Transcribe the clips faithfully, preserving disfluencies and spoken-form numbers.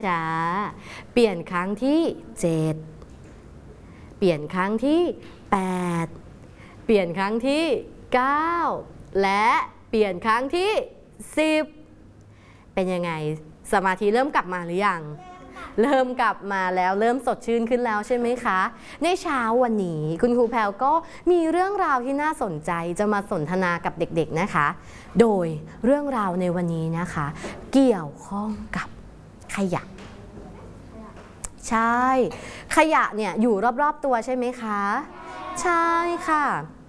จ้าเปลี่ยนครั้งที่เจ็ดเปลี่ยนครั้งที่แปดเปลี่ยนครั้งที่เก้าและเปลี่ยนครั้งที่สิบเป็นยังไงสมาธิเริ่มกลับมาหรือยังเริ่มกลับมาแล้วเริ่มสดชื่นขึ้นแล้วใช่ไหมคะในเช้าวันนี้คุณครูแพรวก็มีเรื่องราวที่น่าสนใจจะมาสนทนากับเด็กๆนะคะโดยเรื่องราวในวันนี้นะคะเกี่ยวข้องกับขยะใช่ขยะเนี่ยอยู่รอบๆตัวใช่ไหมคะใช่ค่ะ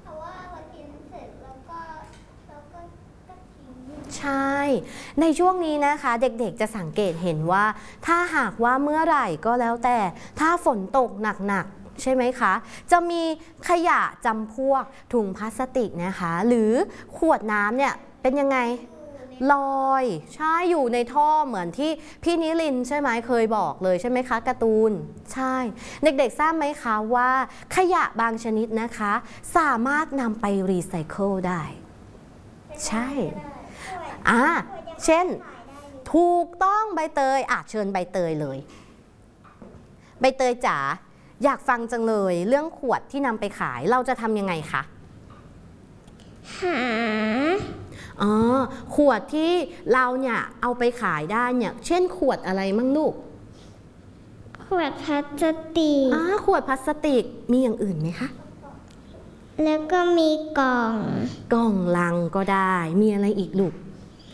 ใช่ในช่วงนี้นะคะเด็กๆจะสังเกตเห็นว่าถ้าหากว่าเมื่อไหร่ก็แล้วแต่ถ้าฝนตกหนักๆใช่ไหมคะจะมีขยะจำพวกถุงพลาสติกนะคะหรือขวดน้ำเนี่ยเป็นยังไงลอยใช่อยู่ในท่อเหมือนที่พี่นิรินทร์ใช่ไหมเคยบอกเลยใช่ไหมคะการ์ตูนใช่เด็กๆทราบไหมคะว่าขยะบางชนิดนะคะสามารถนำไปรีไซเคิลได้ใช่อ่าเช่นถูกต้องใบเตยอ่ะเชิญใบเตยเลยใบเตยจ๋าอยากฟังจังเลยเรื่องขวดที่นำไปขายเราจะทำยังไงคะหาอ๋อขวดที่เราเนี่ยเอาไปขายได้เนี่ยเช่นขวดอะไรมั่งลูกขวดพลาสติกอ่าขวดพลาสติกมีอย่างอื่นไหมคะแล้วก็มีกล่องกล่องลังก็ได้มีอะไรอีกลูก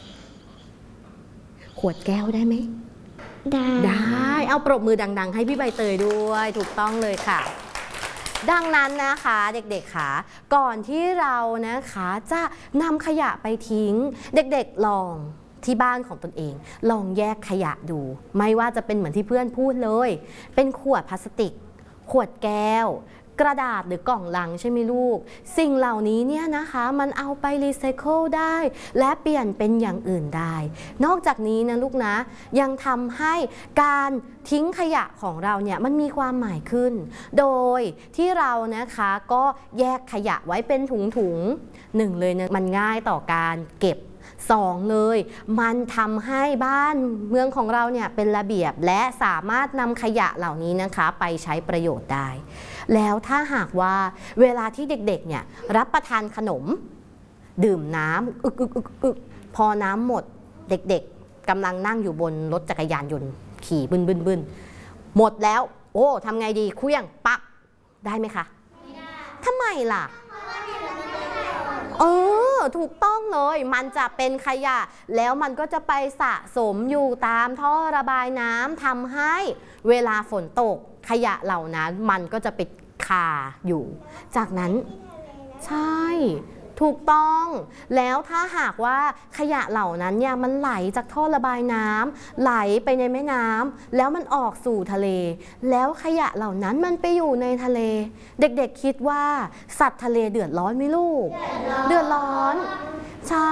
ขวดแก้วได้ไหมได้ได้เอาปรบมือดังๆให้พี่ใบเตยด้วยถูกต้องเลยค่ะดังนั้นนะคะเด็กๆค่ะก่อนที่เรานะคะจะนำขยะไปทิ้งเด็กๆลองที่บ้านของตนเองลองแยกขยะดูไม่ว่าจะเป็นเหมือนที่เพื่อนพูดเลยเป็นขวดพลาสติกขวดแก้วกระดาษหรือกล่องลังใช่ไหมลูกสิ่งเหล่านี้เนี่ยนะคะมันเอาไปรีไซเคิลได้และเปลี่ยนเป็นอย่างอื่นได้นอกจากนี้นะลูกนะยังทำให้การทิ้งขยะของเราเนี่ยมันมีความหมายขึ้นโดยที่เรานะคะก็แยกขยะไว้เป็นถุงๆหนึ่งเลยนะมันง่ายต่อการเก็บสองเลยมันทำให้บ้านเมืองของเราเนี่ยเป็นระเบียบและสามารถนำขยะเหล่านี้นะคะไปใช้ประโยชน์ได้แล้วถ้าหากว่าเวลาที่เด็กๆเนี่ยรับประทานขนมดื่มน้ำอึกอึกอึกอึกพอน้ำหมดเด็กๆกำลังนั่งอยู่บนรถจักรยานยนต์ขี่บึนบึนบึนหมดแล้วโอ้ทำไงดีเครื่องปักได้ไหมคะไม่ได้ทำไมล่ะเออถูกต้องเลยมันจะเป็นขยะแล้วมันก็จะไปสะสมอยู่ตามท่อระบายน้ำทำให้เวลาฝนตกขยะเหล่านั้นมันก็จะไปคาอยู่จากนั้นใช่ถูกต้องแล้วถ้าหากว่าขยะเหล่านั้นเนี่ยมันไหลจากท่อระบายน้ำไหลไปในแม่น้ำแล้วมันออกสู่ทะเลแล้วขยะเหล่านั้นมันไปอยู่ในทะเลเด็กๆคิดว่าสัตว์ทะเลเดือดร้อนไหมลูกเดือดร้อนใช่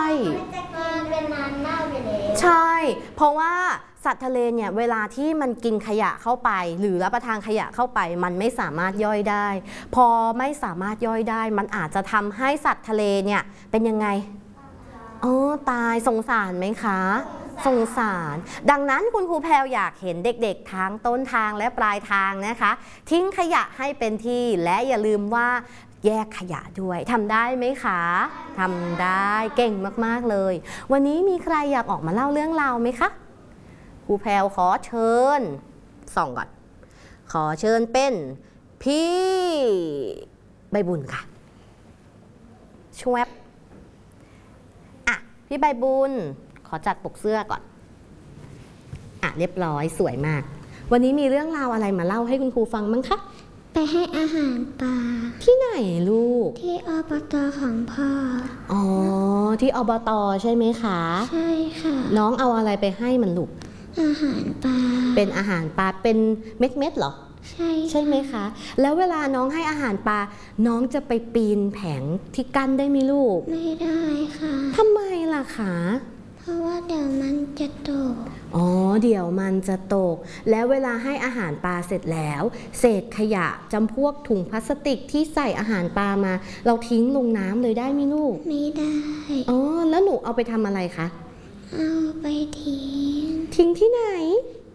ใช่เพราะว่าสัตว์ทะเลเนี่ยเวลาที่มันกินขยะเข้าไปหรือรับประทานขยะเข้าไปมันไม่สามารถย่อยได้พอไม่สามารถย่อยได้มันอาจจะทำให้สัตว์ทะเลเนี่ยเป็นยังไงอ๋อตายสงสารไหมคะสงสารดังนั้นคุณครูแพรวอยากเห็นเด็กๆทั้งต้นทางและปลายทางนะคะทิ้งขยะให้เป็นที่และอย่าลืมว่าแยกขยะด้วยทำได้ไหมคะทำได้เก่งมากๆเลยวันนี้มีใครอยากออกมาเล่าเรื่องราวไหมคะครูแพรวขอเชิญส่องก่อนขอเชิญเป็นพี่ใบบุญค่ะชวบอ่ะพี่ใบบุญขอจัดปกเสื้อก่อนอ่ะเรียบร้อยสวยมากวันนี้มีเรื่องราวอะไรมาเล่าให้คุณครูฟังมั้งคะไปให้อาหารปลาที่ไหนลูกที่อบต.ของพ่ออ๋อที่อบต.ใช่ไหมคะใช่ค่ะน้องเอาอะไรไปให้มันลูกอาหารปลาเป็นอาหารปลาเป็นเม็ดเม็ดเหรอใช่ใช่ไหมคะแล้วเวลาน้องให้อาหารปลาน้องจะไปปีนแผงที่กั้นได้ไหมลูกไม่ได้ค่ะทำไมล่ะคะเพราะว่าเดี๋ยวมันจะตกอ๋อเดี๋ยวมันจะตกแล้วเวลาให้อาหารปลาเสร็จแล้วเศษขยะจำพวกถุงพลาสติกที่ใส่อาหารปลามาเราทิ้งลงน้ำเลยได้ไหมลูกไม่ได้อ๋อแล้วหนูเอาไปทำอะไรคะเอาไปทิ้งทิ้งที่ไหน